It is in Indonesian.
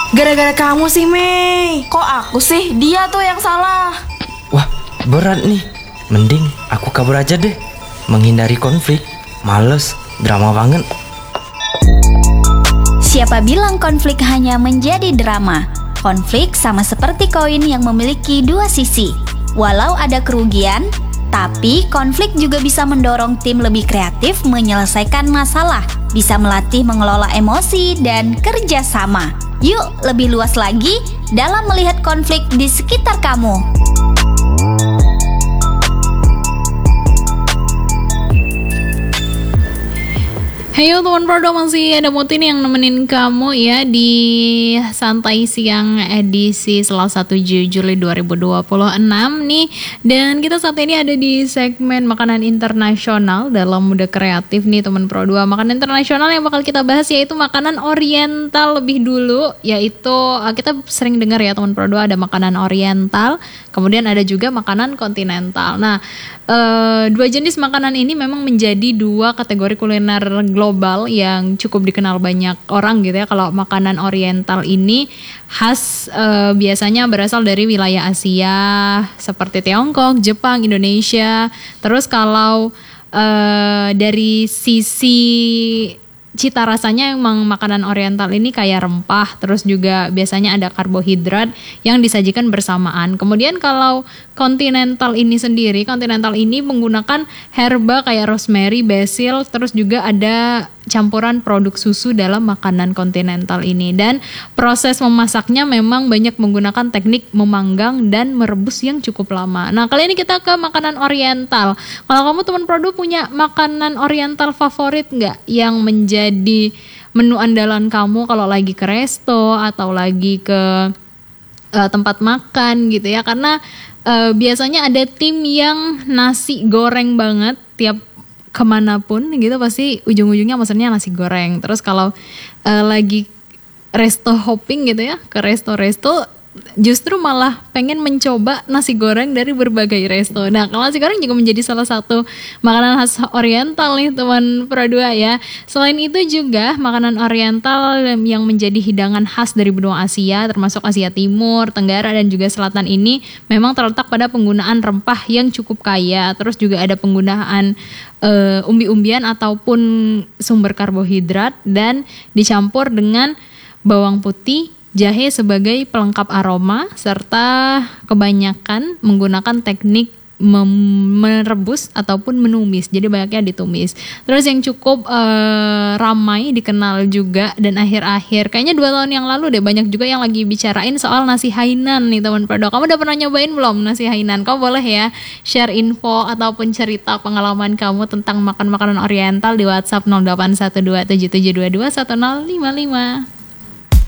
Gara-gara kamu sih, Mei. Kok aku sih? Dia tuh yang salah. Wah, berat nih. Mending aku kabur aja deh. Menghindari konflik. Males, drama banget. Siapa bilang konflik hanya menjadi drama? Konflik sama seperti koin yang memiliki dua sisi. Walau ada kerugian, tapi konflik juga bisa mendorong tim lebih kreatif menyelesaikan masalah, bisa melatih mengelola emosi dan kerja sama. Yuk, lebih luas lagi dalam melihat konflik di sekitar kamu. Heyo teman Prodo, masih ada Muti nih yang nemenin kamu ya di Santai Siang edisi Selasa 7 Juli 2026 nih. Dan kita saat ini ada di segmen makanan internasional dalam Muda Kreatif nih teman Pro 2. Makanan internasional yang bakal kita bahas yaitu makanan oriental lebih dulu, yaitu kita sering dengar ya teman Pro 2 ada makanan oriental, kemudian ada juga makanan kontinental. Nah, dua jenis makanan ini memang menjadi dua kategori kuliner global yang cukup dikenal banyak orang gitu ya. Kalau makanan oriental ini khas biasanya berasal dari wilayah Asia seperti Tiongkok, Jepang, Indonesia. Terus kalau dari sisi cita rasanya emang makanan oriental ini kayak rempah, terus juga biasanya ada karbohidrat yang disajikan bersamaan. Kemudian kalau kontinental ini sendiri, kontinental ini menggunakan herba kayak rosemary, basil, terus juga ada campuran produk susu dalam makanan kontinental ini. Dan proses memasaknya memang banyak menggunakan teknik memanggang dan merebus yang cukup lama. Nah, kali ini kita ke makanan oriental. Kalau kamu teman produk punya makanan oriental favorit nggak yang menjadi menu andalan kamu kalau lagi ke resto atau lagi ke tempat makan gitu ya? Karena biasanya ada tim yang nasi goreng banget tiap kemanapun gitu pasti ujung-ujungnya maksudnya nasi goreng. Terus kalau lagi resto hopping gitu ya, ke resto-resto justru malah pengen mencoba nasi goreng dari berbagai resto. Nah, kalau nasi goreng juga menjadi salah satu makanan khas oriental nih teman Pro 2 ya. Selain itu juga makanan oriental yang menjadi hidangan khas dari benua Asia, termasuk Asia Timur, Tenggara dan juga Selatan ini memang terletak pada penggunaan rempah yang cukup kaya. Terus juga ada penggunaan umbi-umbian ataupun sumber karbohidrat dan dicampur dengan bawang putih, jahe sebagai pelengkap aroma, serta kebanyakan menggunakan teknik merebus ataupun menumis. Jadi banyaknya ditumis. Terus yang cukup ramai dikenal juga dan akhir-akhir kayaknya 2 tahun yang lalu deh banyak juga yang lagi bicarain soal nasi Hainan nih teman Prodo. Kamu udah pernah nyobain belum nasi Hainan? Kamu boleh ya share info ataupun cerita pengalaman kamu tentang makan makanan oriental di WhatsApp 081277221055.